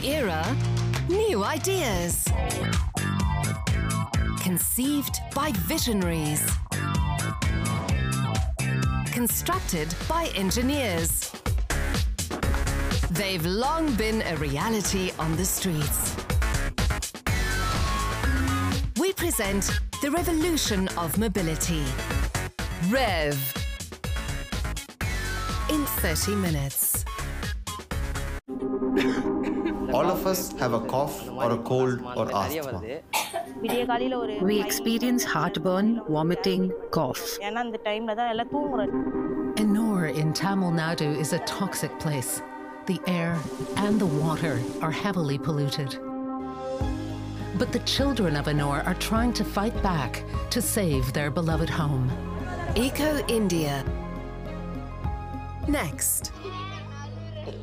era, new ideas. Conceived by visionaries. Constructed by engineers. They've long been a reality on the streets. We present the revolution of mobility. REV. In 30 minutes. All of us have a cough or a cold or asthma. We experience heartburn, vomiting, cough. Ennore in Tamil Nadu is a toxic place. The air and the water are heavily polluted. But the children of Ennore are trying to fight back to save their beloved home. Eco India. Next.